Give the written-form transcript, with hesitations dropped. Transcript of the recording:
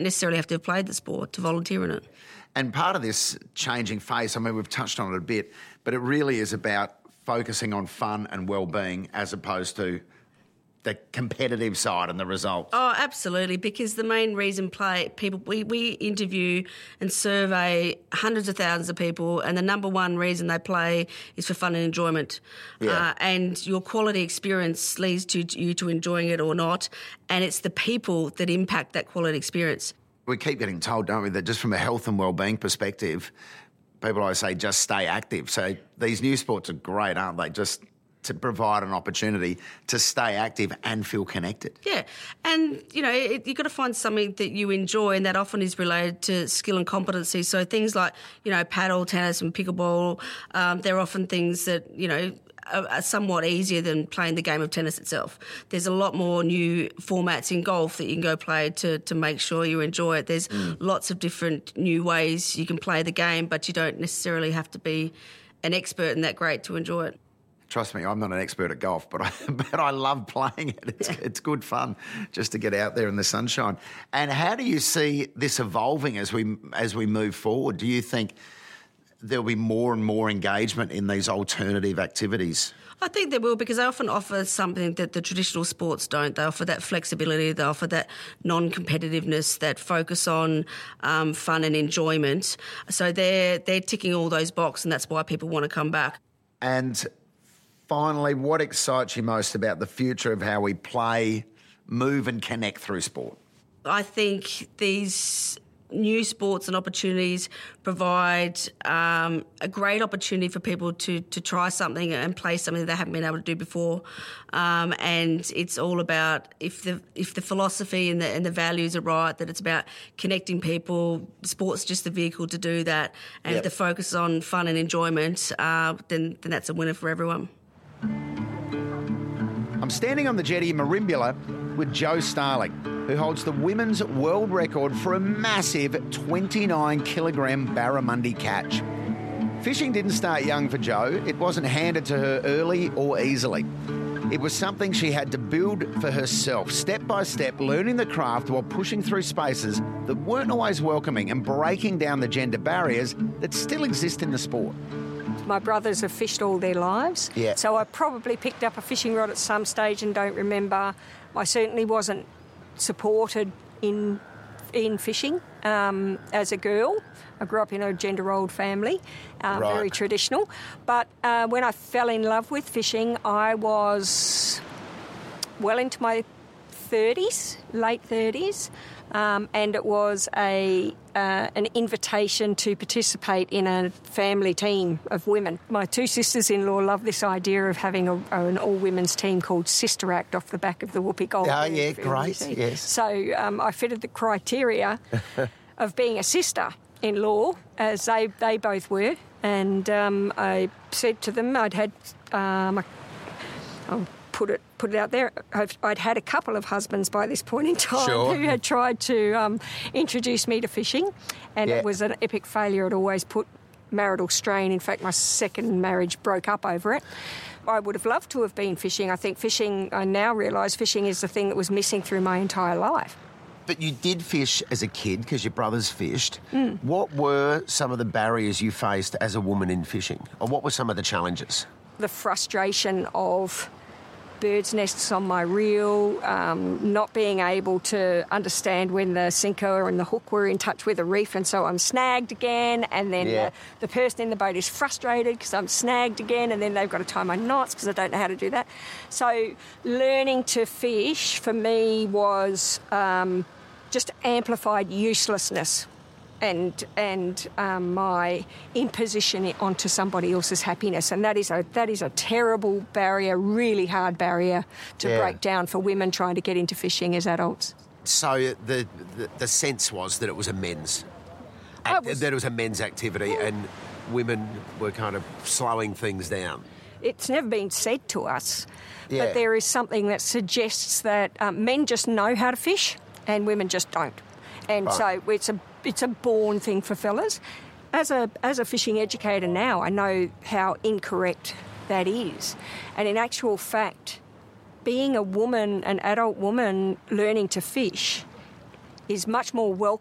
necessarily have to have played the sport to volunteer in it. And part of this changing face, I mean, we've touched on it a bit, but it really is about focusing on fun and well-being as opposed to the competitive side and the results. Oh, absolutely, because the main reason we interview and survey hundreds of thousands of people, and the number one reason they play is for fun and enjoyment. Yeah. And your quality experience leads to you to enjoying it or not, and it's the people that impact that quality experience. We keep getting told, don't we, that just from a health and well-being perspective, people always say just stay active. So these new sports are great, aren't they? Just to provide an opportunity to stay active and feel connected. Yeah, and, you've got to find something that you enjoy, and that often is related to skill and competency. So things like, paddle, tennis and pickleball, they're often things that, are somewhat easier than playing the game of tennis itself. There's a lot more new formats in golf that you can go play to make sure you enjoy it. There's lots of different new ways you can play the game, but you don't necessarily have to be an expert and that great to enjoy it. Trust me, I'm not an expert at golf, but I love playing it. It's good fun just to get out there in the sunshine. And how do you see this evolving as we move forward? Do you think there'll be more and more engagement in these alternative activities? I think there will, because they often offer something that the traditional sports don't. They offer that flexibility, they offer that non-competitiveness, that focus on fun and enjoyment. So they're ticking all those boxes, and that's why people want to come back. And finally, what excites you most about the future of how we play, move and connect through sport? I think these new sports and opportunities provide a great opportunity for people to try something and play something they haven't been able to do before. And it's all about, if the philosophy and the values are right, that it's about connecting people, sport's just the vehicle to do that. And if the focus is on fun and enjoyment, then that's a winner for everyone. I'm standing on the jetty in Merimbula with Jo Starling, who holds the women's world record for a massive 29-kilogram barramundi catch. Fishing didn't start young for Jo. It wasn't handed to her early or easily. It was something she had to build for herself, step by step, learning the craft while pushing through spaces that weren't always welcoming and breaking down the gender barriers that still exist in the sport. My brothers have fished all their lives, so I probably picked up a fishing rod at some stage and don't remember. I certainly wasn't supported in fishing as a girl. I grew up in a gender-rolled family, very traditional. But when I fell in love with fishing, I was well into my 30s, late 30s, and it was an invitation to participate in a family team of women. My two sisters-in-law love this idea of having an all-women's team called Sister Act off the back of the Whoopi Goldberg. Oh, yeah, great, yes. So I fitted the criteria of being a sister-in-law, as they both were, and I said to them I'd had... I'll put it out there. I'd had a couple of husbands by this point in time who had tried to introduce me to fishing, and it was an epic failure. It always put marital strain. In fact, my second marriage broke up over it. I would have loved to have been fishing. I think I now realise fishing is the thing that was missing through my entire life. But you did fish as a kid because your brothers fished. What were some of the barriers you faced as a woman in fishing? Or what were some of the challenges? The frustration of birds' nests on my reel, not being able to understand when the sinker and the hook were in touch with a reef, and so I'm snagged again, and then the person in the boat is frustrated because I'm snagged again, and then they've got to tie my knots because I don't know how to do that. So learning to fish for me was just amplified uselessness and my imposition onto somebody else's happiness, and that is a terrible barrier, really hard barrier to break down for women trying to get into fishing as adults. So the sense was that it was a men's activity, and women were kind of slowing things down. It's never been said to us, but there is something that suggests that men just know how to fish and women just don't, and so it's a born thing for fellas. As a fishing educator now, I know how incorrect that is. And in actual fact, being a woman, an adult woman learning to fish, is much more welcome